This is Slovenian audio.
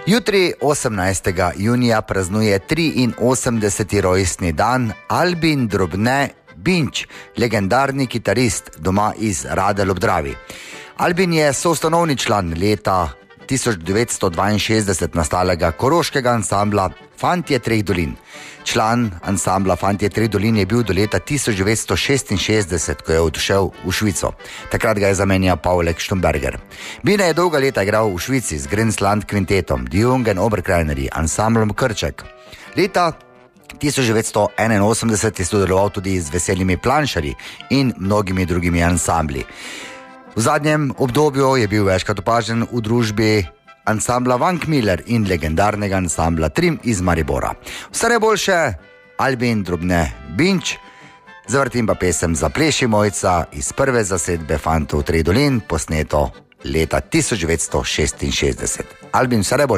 Jutri, 18. junija, praznuje 83. rojstni dan Albin Drobne Binč, legendarni kitarist, doma iz Radelj ob Dravi. Albin je soustanovni član leta 1962 nastalega koroškega ansambla Fantje treh dolin. Član ansambla Fantje treh dolin je bil do leta 1966, ko je odšel v Švico. Takrat ga je zamenjal Pavlek Štumberger. Bine je dolga leta igral v Švici z Grensland kvintetom, Die Jungen Oberkrajneri, ansamblom Krček. Leta 1981 je sodeloval tudi z Veselimi planšarji in mnogimi drugimi ansambli. V zadnjem obdobju je bil večkrat opažen v družbi ansambla Vankmiller in legendarnega ansambla Trim iz Maribora. Vse najboljše, Albin Drobne Binč, zavrtim pa pesem Zapleši mojca iz prve zasedbe Fantov treh dolin, posneto leta 1966. Albin, vse najboljše.